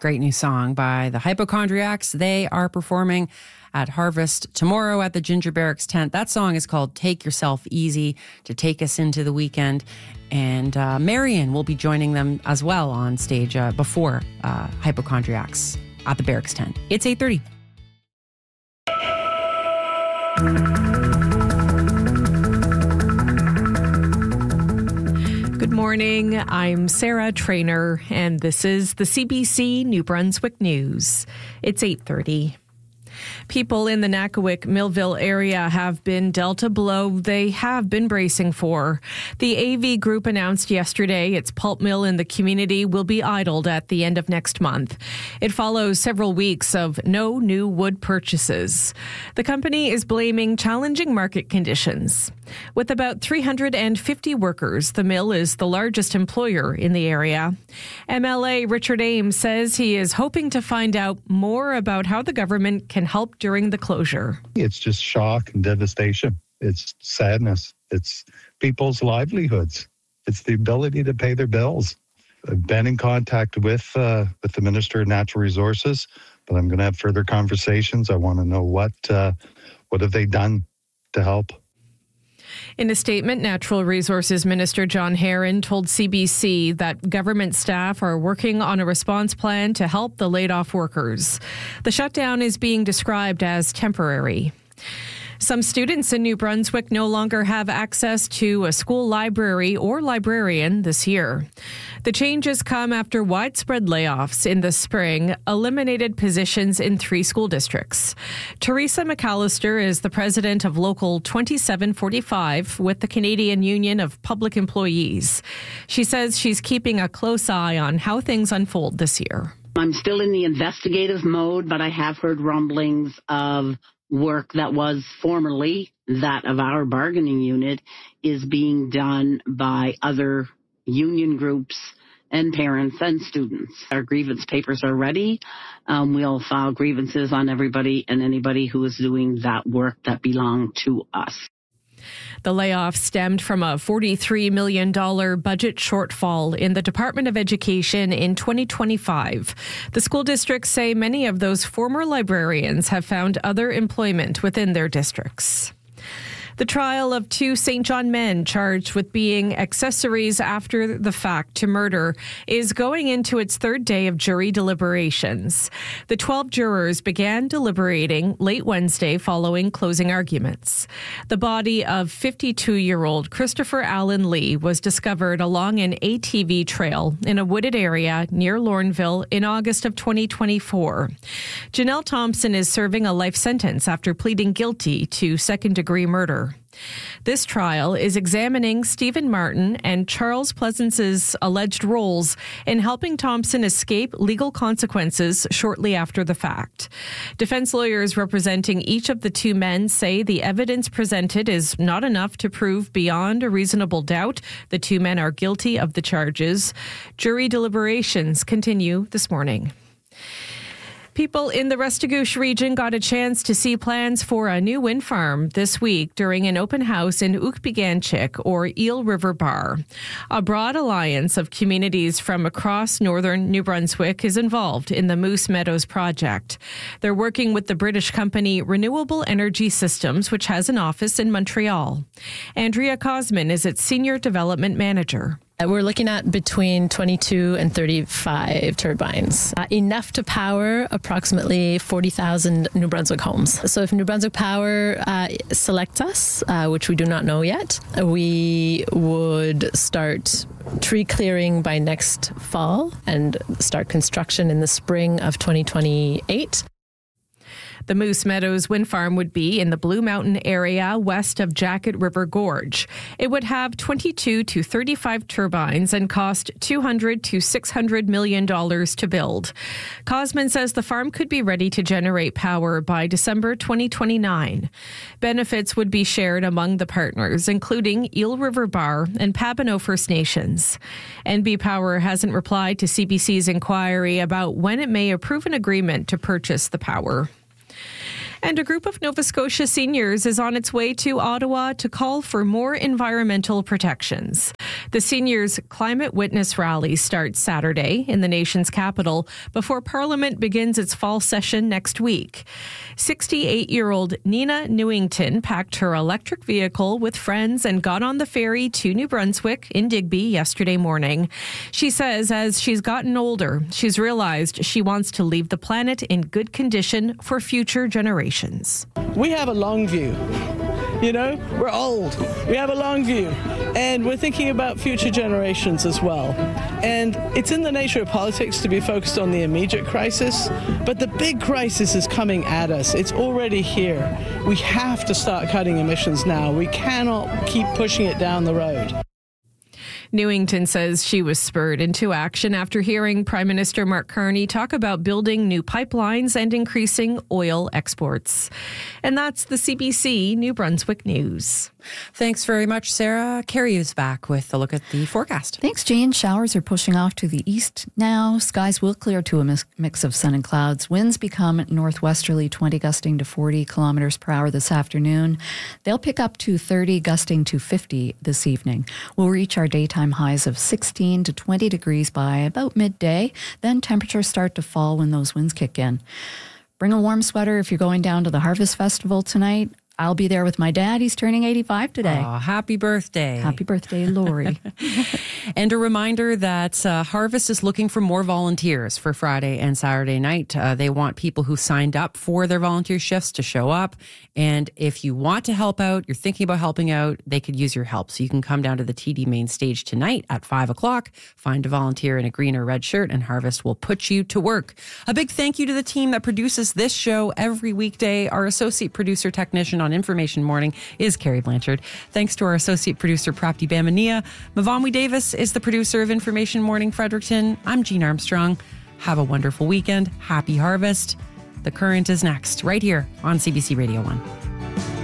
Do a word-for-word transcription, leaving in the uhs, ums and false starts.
great new song by the Hypochondriacs. They are performing at Harvest tomorrow at the Ginger Barracks tent. That song is called Take Yourself Easy, to take us into the weekend. And uh, Marion will be joining them as well on stage uh, before uh, Hypochondriacs at the Barracks tent. It's eight thirty. Good morning. I'm Sarah Trainer, and this is the C B C New Brunswick News. It's eight thirty. People in the Nakawik Millville area have been dealt a blow they have been bracing for. The A V Group announced yesterday its pulp mill in the community will be idled at the end of next month. It follows several weeks of no new wood purchases. The company is blaming challenging market conditions. With about three hundred fifty workers, the mill is the largest employer in the area. M L A Richard Ames says he is hoping to find out more about how the government can help during the closure. It's just shock and devastation. It's sadness. It's people's livelihoods. It's the ability to pay their bills. I've been in contact with uh, with the Minister of Natural Resources, but I'm going to have further conversations. I want to know what uh, what have they done to help. In a statement, Natural Resources Minister John Herron told C B C that government staff are working on a response plan to help the laid-off workers. The shutdown is being described as temporary. Some students in New Brunswick no longer have access to a school library or librarian this year. The changes come after widespread layoffs in the spring eliminated positions in three school districts. Teresa McAllister is the president of Local twenty-seven forty-five with the Canadian Union of Public Employees. She says she's keeping a close eye on how things unfold this year. I'm still in the investigative mode, but I have heard rumblings of work that was formerly that of our bargaining unit is being done by other union groups and parents and students. Our grievance papers are ready. Um, we'll file grievances on everybody and anybody who is doing that work that belong to us. The layoff stemmed from a forty-three million dollars budget shortfall in the Department of Education in twenty twenty-five. The school districts say many of those former librarians have found other employment within their districts. The trial of two Saint John men charged with being accessories after the fact to murder is going into its third day of jury deliberations. The twelve jurors began deliberating late Wednesday following closing arguments. The body of fifty-two-year-old Christopher Allen Lee was discovered along an A T V trail in a wooded area near Lorneville in August of twenty twenty-four. Janelle Thompson is serving a life sentence after pleading guilty to second-degree murder. This trial is examining Stephen Martin and Charles Pleasance's alleged roles in helping Thompson escape legal consequences shortly after the fact. Defense lawyers representing each of the two men say the evidence presented is not enough to prove beyond a reasonable doubt the two men are guilty of the charges. Jury deliberations continue this morning. People in the Restigouche region got a chance to see plans for a new wind farm this week during an open house in Ukpiganchik, or Eel River Bar. A broad alliance of communities from across northern New Brunswick is involved in the Moose Meadows project. They're working with the British company Renewable Energy Systems, which has an office in Montreal. Andrea Cosman is its Senior Development Manager. We're looking at between twenty-two and thirty-five turbines, uh, enough to power approximately forty thousand New Brunswick homes. So if New Brunswick Power uh, selects us, uh, which we do not know yet, we would start tree clearing by next fall and start construction in the spring of twenty twenty-eight. The Moose Meadows wind farm would be in the Blue Mountain area west of Jacket River Gorge. It would have twenty-two to thirty-five turbines and cost two hundred to six hundred million dollars to build. Cosman says the farm could be ready to generate power by December twenty twenty-nine. Benefits would be shared among the partners, including Eel River Bar and Pabineau First Nations. N B Power hasn't replied to C B C's inquiry about when it may approve an agreement to purchase the power. And a group of Nova Scotia seniors is on its way to Ottawa to call for more environmental protections. The seniors' Climate Witness Rally starts Saturday in the nation's capital before Parliament begins its fall session next week. sixty-eight-year-old Nina Newington packed her electric vehicle with friends and got on the ferry to New Brunswick in Digby yesterday morning. She says as she's gotten older, she's realized she wants to leave the planet in good condition for future generations. We have a long view. You know, we're old. We have a long view. And we're thinking about future generations as well. And it's in the nature of politics to be focused on the immediate crisis, but the big crisis is coming at us. It's already here. We have to start cutting emissions now. We cannot keep pushing it down the road. Newington says she was spurred into action after hearing Prime Minister Mark Carney talk about building new pipelines and increasing oil exports. And that's the C B C New Brunswick News. Thanks very much, Sarah. Carrie is back with a look at the forecast. Thanks, Jane. Showers are pushing off to the east now. Skies will clear to a mix of sun and clouds. Winds become northwesterly, twenty gusting to forty kilometers per hour this afternoon. They'll pick up to thirty, gusting to fifty this evening. We'll reach our daytime highs of sixteen to twenty degrees by about midday. Then temperatures start to fall when those winds kick in. Bring a warm sweater if you're going down to the Harvest Festival tonight. I'll be there with my dad. He's turning eighty-five today. Oh, happy birthday. Happy birthday, Lori. And a reminder that uh, Harvest is looking for more volunteers for Friday and Saturday night. Uh, they want people who signed up for their volunteer shifts to show up. And if you want to help out, you're thinking about helping out, they could use your help. So you can come down to the T D main stage tonight at five o'clock, find a volunteer in a green or red shirt, and Harvest will put you to work. A big thank you to the team that produces this show every weekday. Our associate producer technician on Information Morning is Carrie Blanchard. Thanks to our associate producer, Prapti Bamania. Mavamwi Davis is the producer of Information Morning Fredericton. I'm Jean Armstrong. Have a wonderful weekend. Happy Harvest. The Current is next, right here on C B C Radio one.